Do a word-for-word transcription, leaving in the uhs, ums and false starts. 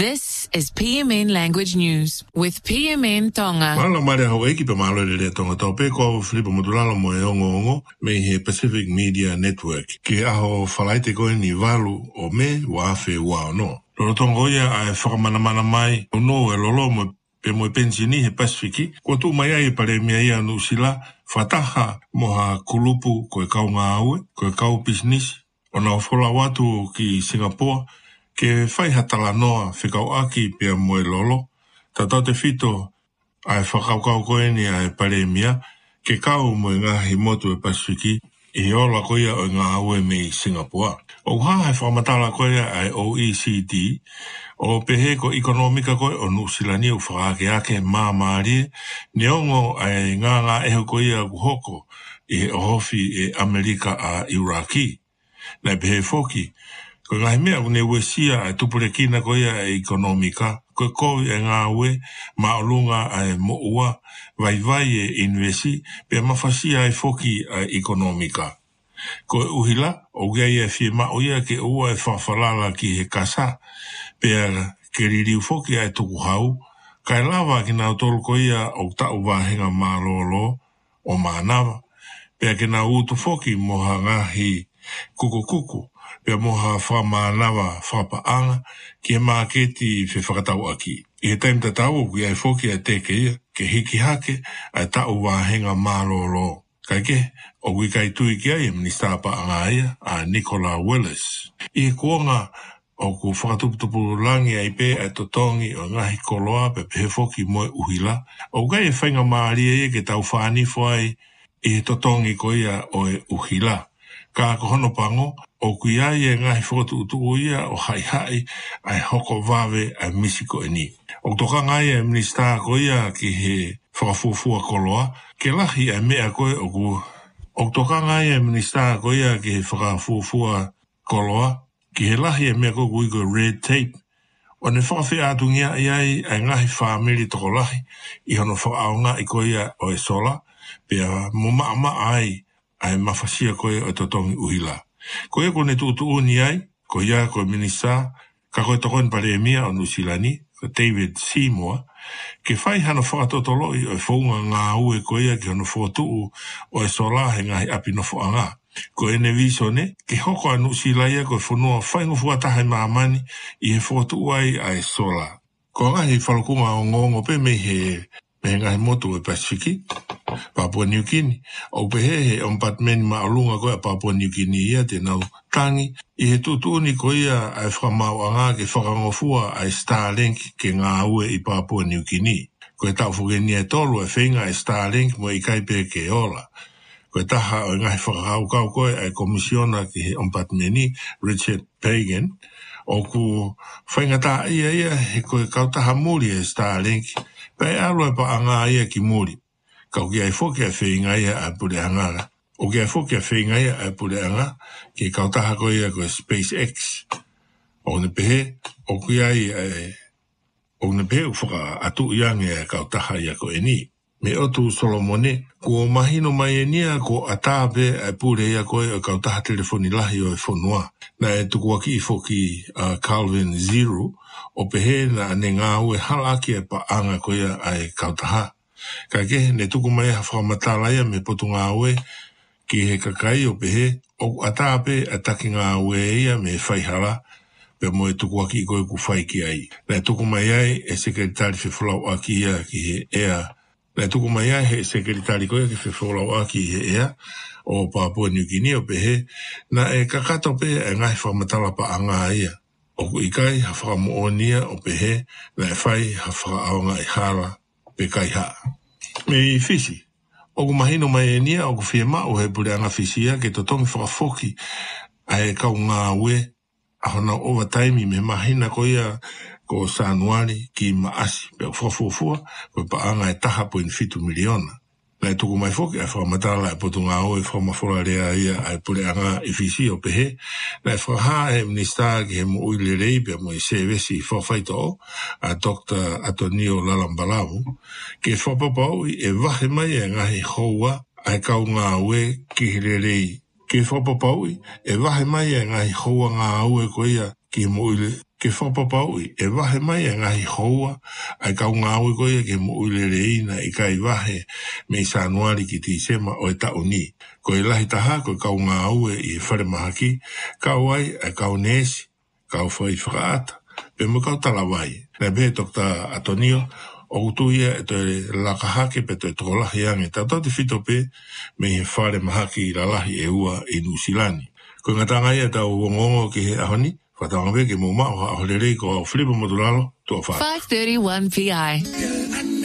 This is P M N Language News with P M N Tonga. Mala mare hau eki pe malo le tonga tope ko Filipo Motulalo mo e ongo ongo me he Pacific Media Network ke aho falaite ko ni valu o me wa fe wa no. Lo tongo ia ai whakamana mana mai no e lolo mo pe mo pensioni he Pacific ko tu mai ai pare mea ia no sila fataha mo ha kulupu ko e kau ngā aue ko e kau business ona fola watu ki Singapore ke whai hatala noa whikau aki pia moe lolo, ta tau te whito ai whakaukau koe ni ai paremia, ke kau moe ngahi motu e Pasifiki, i ola koea o ngā aue me i Singapore. O ha ai whakamatala koe ai O E C D, o pehe ko ekonomika koe o Nusilani o whakaake ake mā mārie, ne ongo ai ngā ngā eho koea kuhoko i ohofi e Amerika a Iraki. Nei pehe foki, ko ngai mea kune wesia e tupure kina ko ia e ekonomika, ko ko e ngā ue, maolunga e moua, vai vai e invesi, pe mafasia e foki e ekonomika. Ko e uhila, o gei e fie mao ia ke ua e whawhalala ki he kasa, pe ke ririu foki e tuku hau, kai lava ki nau tolu ko ia o tau wahenga mālolo o mānawa, pe ke nau utu foki moha ngahi kuku kuku, pe moha whamanawa whapaanga ki he māketi whi whakatau aki. I he taim te tau ki ai whoki a teke ia, ke hiki hake ai tau wāhenga mālolo. Kai ke, o kui kai tui ki ai Minister Paanga ia, a Nicola Willis. I he kuonga o ku whakatuputupu langi ai pe ai totongi o ngahi koloa pe pe he whoki moe uhila. O kai e whainga maaria ia ke tau whanifo ai i he totongi ko ia o e uhila. Ka kohono pango, o kui ai e ngahi whotu utu ia o hai hai ai hoko wawe ai misiko e ni. O toka ngai e Minister ko ia ki he whakafufua koloa, ke lahi ai mea koe o ku. O toka ngai e Minister ko ia ki he whakafufua koloa, ki he lahi e mea koe kui ko red tape. O ne whakawhi atungia i ai ai ngahi whamiri toko lahi, i hono whaaunga i ko ia o e sola, pia mo maa maa ai ai mafasia koe o totongi uhila. Ko e kone tuutu uni ai, ko ia ko Minister, ka koe tokon paremia o Nusilani, ko David Seymour, ke whai hana whakatotoloi o e whaunga ngā ue ko ia ki hana whakatuu o e sola he ngahi api no whaanga. Ko e ne visone, ke hoko a Nusilaia ko e whanua whaingo fuataha maamani i he whakatuu ai a e sola. Ko ngahi whalakunga o ngongo pe me he me ngahi motu e Pasifiki, Papua New Guinea, o pehe he ompat meni maalunga koe a Papua New Guinea ia te nau tangi, i he tutuni ko ia ai whamau anga ke whakangofua ai Starlink ke ngā ue i Papua New Guinea. Ko e tau whugeni e tolu e whenga ai Starlink mo i kaipe ke ola. Ko e taha o ngai whakaukau koe ai komisiona ki he ompat meni Richard Pagan, o ku whainga tā ia ia he koe kautaha muri e Starlink, pai alo e pa anga ia ki muri. Kau ki ai whoki a whenga ia a pure angara. O ki ai whoki a whenga ia a pure anga, ki kautaha ko ia ko SpaceX. O ne pehe, o ki ai, o ne pehe u whaka atu iange a kautaha ia ko e ni. Me otu Solomone, ko mahino mai e nia ko atape a pure ia ko e kautaha telefoni lahi o e whonua. Na e tuku aki i whoki uh, Calvin Zero, o pehe na ne ngā ue halaki e pa anga ko ia ai kautaha. Ka ke ne tuku mai ha whakamatalaia me potu ngā ue ki he kakai o pehe o atape ataki ngā ue ia me whaihala pe mo e tuku aki i koe ku whai ki ai. Ne tuku mai ai e sekretari whiwhulau aki ia ki he ea. Ne tuku mai ai he sekretari koe ki whiwhulau aki he ea o Papua New Guinea o pehe na e kakato pe e ngai whakamatala pa anga ia. O ku ikai ha whakamoonia o pehe na e whai ha whakaaonga i hala pe kai haa. Me i fisi, o ku mahino mai e nia o ku whia mao he pure anga fisia ke to tongi whakafoki a e kau ngā ue a hona overtime me mahina ko ia ko Sanuari ki maasi pe o whafufua ko pa anga e taha point fitu miliona. Na e tuku mai foki a whakamatala e potu ngā ue whakamawhora rea ia a e pure anga i fisi o pehe na e whakaha e Minister ki he mo uile rei pe mo i sevesi whawhaito o a Doctor Antonio Lalambalau ke whapapau i e wahe mai e ngahi houa a e kau ngā ue ki he rei ke whapapau i e wahe mai e ngahi houa ngā ue ko ia ki mo uile ke whapapau i e wahe mai e ngahi houa ai kau ngāui koe ke mo uilereina i kai wahe me sa anuari ki ti sema o e tauni. Ko e lahi taha ko kau ngāue i whare mahaki, kau ai ai kau nesi, kau whai whakaata, pe mo kau talawai. Nei be Dokta Atonio, o utuia e te lakahake pe te tokolahi ange, tata te whito pe me he whare mahaki i lalahi e ua i Nusilani. Ko ngatanga ia tau wongongo ki he ahoni, whatanga pe ke mo mao ha ahorerei ko au Filipo Motulalo, tua whare. five thirty-one P I.